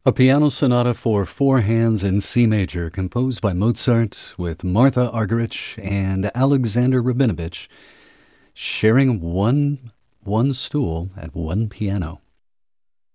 A piano sonata for four hands in C major, composed by Mozart, with Martha Argerich and Alexander Rabinovich sharing one stool at one piano.